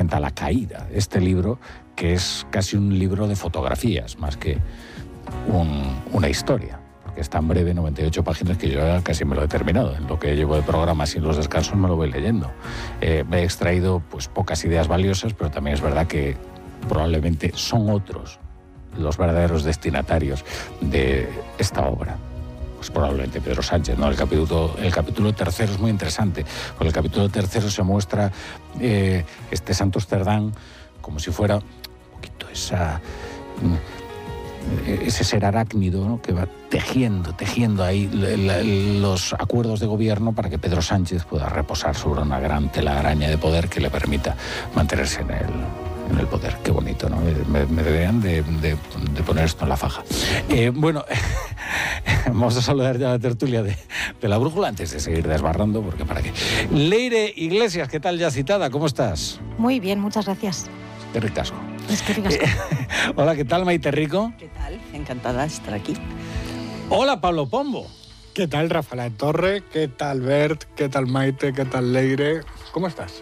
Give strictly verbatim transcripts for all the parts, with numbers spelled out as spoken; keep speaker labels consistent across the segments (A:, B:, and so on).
A: representa la caída. Este libro, que es casi un libro de fotografías, más que un, una historia, porque es tan breve, noventa y ocho páginas, que yo ya casi me lo he terminado. En lo que llevo de programa, sin los descansos, me lo voy leyendo. Eh, me he extraído pues pocas ideas valiosas, pero también es verdad que probablemente son otros los verdaderos destinatarios de esta obra. Pues probablemente Pedro Sánchez, ¿no? El capítulo, el capítulo tercero es muy interesante, porque el capítulo tercero se muestra eh, este Santos Cerdán como si fuera un poquito esa, ese ser arácnido, ¿no? Que va tejiendo, tejiendo ahí la, la, los acuerdos de gobierno para que Pedro Sánchez pueda reposar sobre una gran telaraña de poder que le permita mantenerse en el... en el poder. Qué bonito, ¿no? Me, me deberían de, de, de poner esto en la faja. Eh, bueno, vamos a saludar ya a la tertulia de, de la brújula antes de seguir desbarrando, porque para qué. Leire Iglesias, ¿qué tal ya citada? ¿Cómo estás?
B: Muy bien, muchas gracias.
A: Qué ricasco.
B: Es que ricasco.
A: Eh, hola, ¿qué tal, Maite Rico?
C: ¿Qué tal? Encantada de estar aquí.
A: Hola, Pablo Pombo.
D: ¿Qué tal, Rafael Torre? ¿Qué tal, Bert? ¿Qué tal, Maite? ¿Qué tal, Leire? ¿Cómo estás?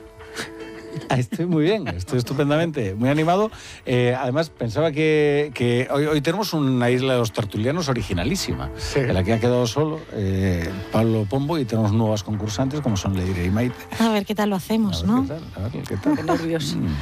A: Estoy muy bien, estoy estupendamente, muy animado. Eh, además, pensaba que, que hoy, hoy tenemos una isla de los tertulianos originalísima,
D: sí.
A: En la que ha quedado solo eh, Pablo Pombo, y tenemos nuevas concursantes como son Leire y Maite.
B: A ver qué tal lo hacemos,
A: a ver,
B: ¿no?
A: ¿Qué tal? A ver, ¿qué tal?
C: Qué nervioso.
A: Mm.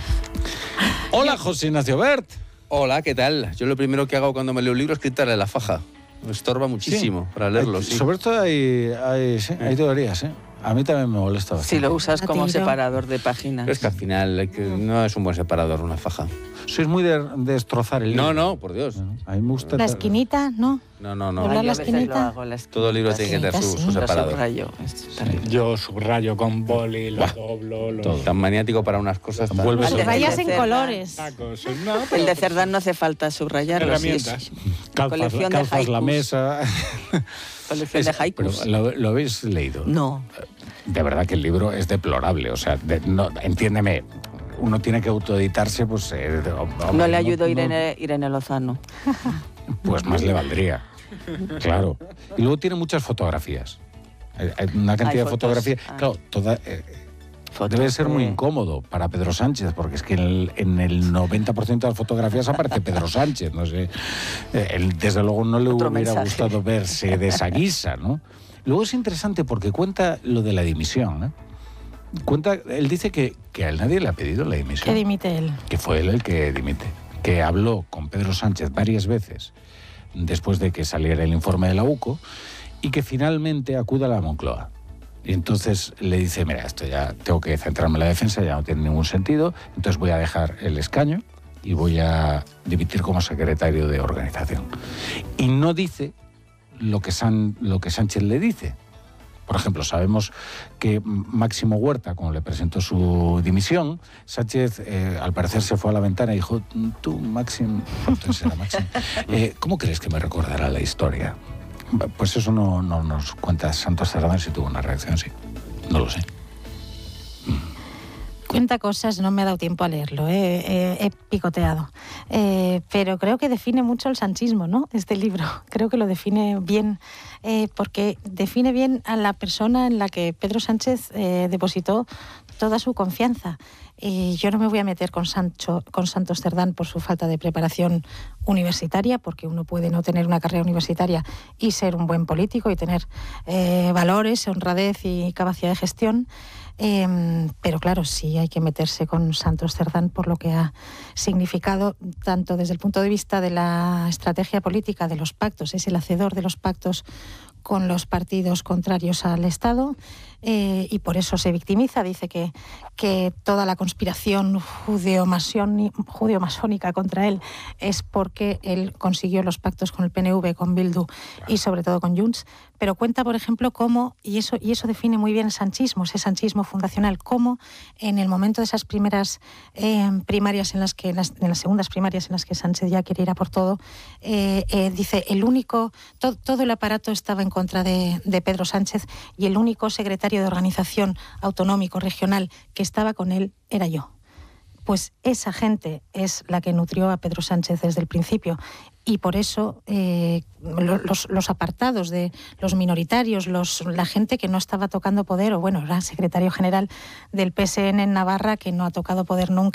A: Hola, José Ignacio Bert.
E: Hola, ¿qué tal? Yo lo primero que hago cuando me leo un libro es quitarle la faja. Me estorba muchísimo sí. para leerlo.
A: Hay,
E: sí.
A: Sobre todo hay, hay, sí, hay teorías, ¿eh? A mí también me molesta bastante.
C: Si lo usas como separador de páginas.
E: Pero es que al final que no es un buen separador una faja.
A: Sois muy de, de destrozar el libro.
E: No, no, por Dios.
A: No, a mí me gusta...
B: La esquinita, ¿no?
E: No, no, no.
B: ¿Doblar
C: Ay,
B: la
C: a veces
B: esquinita?
C: lo hago, la esquinita.
E: Todo libro tiene que tener su,
B: sí.
E: su separador.
C: Lo subrayo. Sí.
D: Yo subrayo con boli, lo doblo... Lo...
E: Todo. Tan maniático para unas cosas... Tan...
A: Vuelves
B: Las
A: a...
B: rayas en
C: Cerdán.
B: colores.
D: Tacos. No,
C: El de Cerdán no hace falta subrayarlo.
D: Herramientas.
C: Sí,
A: Calzas,
C: colección de
A: calzas la
C: haikus.
A: mesa...
C: Colección
A: Es,
C: de haikus.
A: pero ¿lo, ¿Lo habéis leído?
C: No.
A: De verdad que el libro es deplorable. O sea, de, no, entiéndeme, uno tiene que autoeditarse, pues... Eh, hombre,
C: No le ayudó
A: no,
C: Irene, Irene Lozano.
A: Pues más le valdría, claro. Y luego tiene muchas fotografías. Hay una cantidad
C: Hay
A: de
C: fotos.
A: fotografías.
C: Ah.
A: Claro, toda... Eh,
C: Fotos
A: Debe ser muy
C: de-
A: incómodo para Pedro Sánchez, porque es que en el, en el noventa por ciento de las fotografías aparece Pedro Sánchez, no sé. Eh, él, desde luego no le
C: Otro
A: hubiera
C: mensaje.
A: gustado verse de esa guisa, ¿no? Luego es interesante porque cuenta lo de la dimisión, ¿eh? Cuenta, él dice que, que a él nadie le ha pedido la dimisión.
B: Que dimite él.
A: Que fue él el que dimite. Que habló con Pedro Sánchez varias veces después de que saliera el informe de la U C O y que finalmente acude a la Moncloa. Y entonces le dice, mira, esto ya tengo que centrarme en la defensa, ya no tiene ningún sentido, entonces voy a dejar el escaño y voy a dimitir como secretario de organización. Y no dice lo que, San, lo que Sánchez le dice. Por ejemplo, sabemos que Máximo Huerta, cuando le presentó su dimisión, Sánchez, eh, al parecer, se fue a la ventana y dijo, tú, Máximo, entonces era Máximo, eh, ¿cómo crees que me recordará la historia? Pues eso no, no nos cuenta Santos Cerdán, si tuvo una reacción así. No lo sé.
B: Cuenta cosas, no me ha dado tiempo a leerlo, ¿eh? eh, he picoteado. Eh, pero creo que define mucho el sanchismo, ¿no? Este libro. Creo que lo define bien, eh, porque define bien a la persona en la que Pedro Sánchez eh, depositó toda su confianza. Eh, yo no me voy a meter con, Sancho, con Santos Cerdán por su falta de preparación universitaria, porque uno puede no tener una carrera universitaria y ser un buen político y tener eh, valores, honradez y capacidad de gestión. Eh, pero claro, sí hay que meterse con Santos Cerdán por lo que ha significado, tanto desde el punto de vista de la estrategia política de los pactos, es el hacedor de los pactos con los partidos contrarios al Estado, eh, y por eso se victimiza, dice que, que toda la conspiración judeo-masónica contra él es porque él consiguió los pactos con el P N V, con Bildu y sobre todo con Junts, pero cuenta, por ejemplo, cómo, y eso, y eso define muy bien el sanchismo, ese sanchismo fundacional, cómo en el momento de esas primeras eh, primarias, en las que en las, en las segundas primarias en las que Sánchez ya quiere ir a por todo, eh, eh, dice, el único, to, todo el aparato estaba en contra de, de Pedro Sánchez y el único secretario de organización autonómico regional que estaba con él era yo. Pues esa gente es la que nutrió a Pedro Sánchez desde el principio y por eso eh, los, los apartados de los minoritarios, los, la gente que no estaba tocando poder, o bueno, era secretario general del P S N en Navarra, que no ha tocado poder nunca